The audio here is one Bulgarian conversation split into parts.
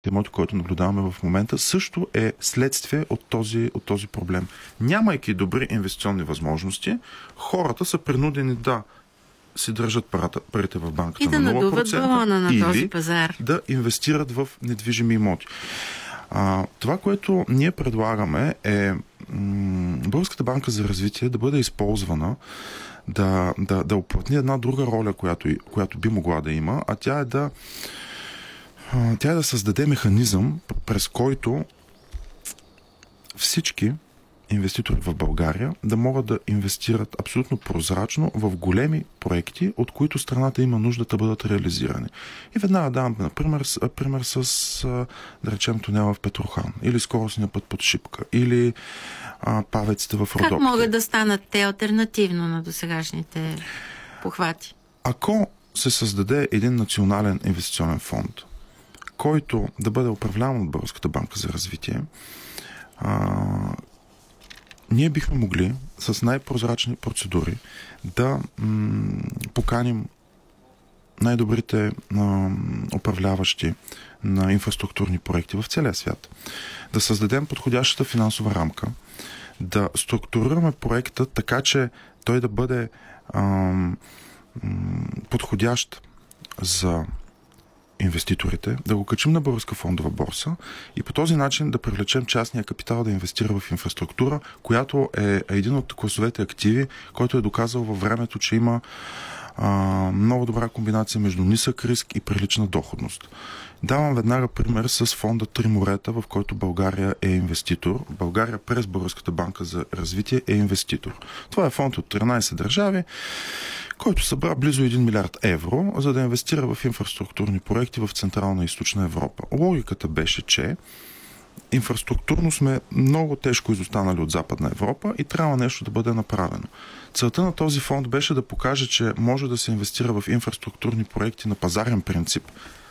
имоти, който наблюдаваме в момента, също е следствие от този проблем. Нямайки добри инвестиционни възможности, хората са принудени да си държат парите в банката и да на 0% надуват балона на този или пазар. да инвестират в недвижими имоти. Това, което ние предлагаме е Българската банка за развитие да бъде използвана да уплътни една друга роля, която би могла да има, а тя е да създаде механизъм, през който всички инвеститори в България да могат да инвестират абсолютно прозрачно в големи проекти, от които страната има нужда да бъдат реализирани. И веднага давам пример с, да речем, тунела в Петрохан, или скоростния път под Шипка, или павеците в Родопите. Как могат да станат те алтернативно на досегашните похвати? Ако се създаде един национален инвестиционен фонд, който да бъде управляван от Българската банка за развитие, ние бихме могли с най-прозрачни процедури да поканим най-добрите управляващи на инфраструктурни проекти в целия свят. Да създадем подходящата финансова рамка, да структурираме проекта така, че той да бъде подходящ за инвеститорите, да го качим на Българска фондова борса и по този начин да привлечем частния капитал да инвестира в инфраструктура, която е един от класовете активи, който е доказал във времето, че има много добра комбинация между нисък риск и прилична доходност. Давам веднага пример с фонда Три морета, в който България е инвеститор. България през Българската банка за развитие е инвеститор. Това е фонд от 13 държави, който събра близо 1 милиард евро, за да инвестира в инфраструктурни проекти в Централна и Източна Европа. Логиката беше, че инфраструктурно сме много тежко изостанали от Западна Европа и трябва нещо да бъде направено. Целта на този фонд беше да покаже, че може да се инвестира в инфраструктурни проекти на пазарен принцип,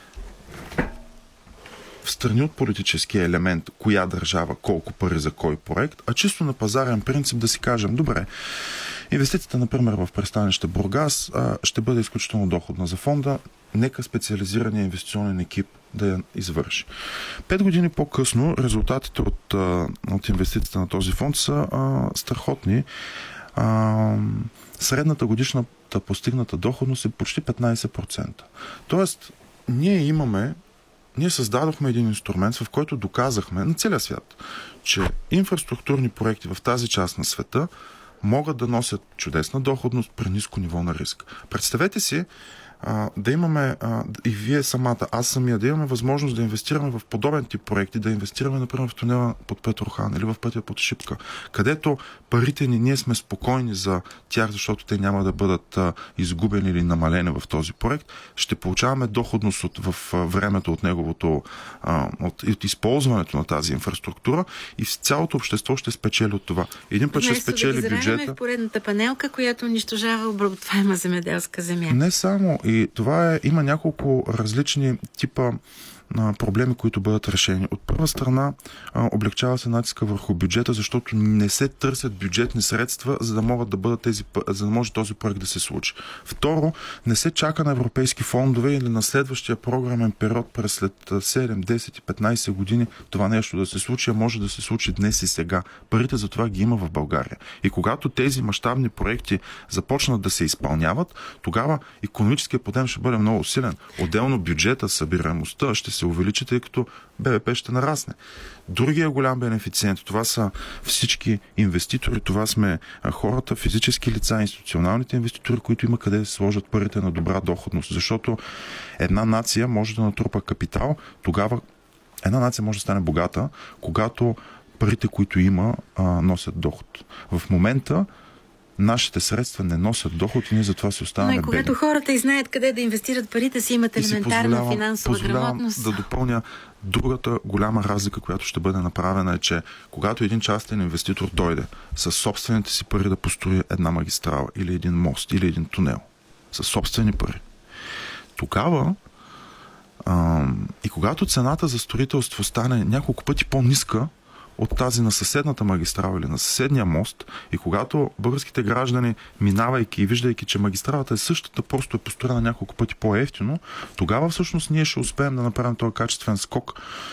в страни от политическия елемент, коя държава, колко пари за кой проект, а чисто на пазарен принцип да си кажем, добре, инвестицията, например, в пристанище Бургас ще бъде изключително доходна за фонда, нека специализирания инвестиционен екип да я извърши. 5 години по-късно резултатите от инвестицията на този фонд са страхотни. Средната годишната постигната доходност е почти 15%. Тоест, ние създадохме един инструмент, в който доказахме на целия свят, че инфраструктурни проекти в тази част на света могат да носят чудесна доходност при ниско ниво на риск. Представете си да имаме, и вие самата, аз самия, да имаме възможност да инвестираме в подобен тип проекти, да инвестираме, например, в тунела под Петрохан или в пътя под Шипка, където парите ние сме спокойни за тях, защото те няма да бъдат изгубени или намалени в този проект, ще получаваме доходност в времето от неговото, от използването на тази инфраструктура и цялото общество ще спечели от това. Един път ще спечели бюджета. В поредната панелка, която унищожава обработваема земеделска земя. Не само. И това има няколко различни типа проблеми, които бъдат решени. От първа страна облегчава се натиска върху бюджета, защото не се търсят бюджетни средства, за да може този проект да се случи. Второ, не се чака на европейски фондове или на следващия програмен период през след 7, 10 и 15 години това нещо да се случи, а може да се случи днес и сега. Парите за това ги има в България. И когато тези мащабни проекти започнат да се изпълняват, тогава икономическият подем ще бъде много силен. Отделно бюджета, събираемостта ще се увеличи, тъй като БВП ще нарасне. Другия голям бенефициент, това са всички инвеститори, това сме хората, физически лица, институционалните инвеститори, които има къде да се сложат парите на добра доходност, защото една нация може да натрупа капитал, тогава една нация може да стане богата, когато парите, които има, носят доход. В момента нашите средства не носят доход и ние затова се оставаме бедни. Но и когато хората и знаят къде да инвестират парите си, имат елементарна финансова грамотност. Да допълня другата голяма разлика, която ще бъде направена е, че когато един частен инвеститор дойде със собствените си пари да построи една магистрала или един мост или един тунел, със собствени пари, тогава и когато цената за строителство стане няколко пъти по-ниска от тази на съседната магистрала или на съседния мост, и когато българските граждани, минавайки и виждайки, че магистралата е същата, просто е построена няколко пъти по-евтино, тогава всъщност ние ще успеем да направим този качествен скок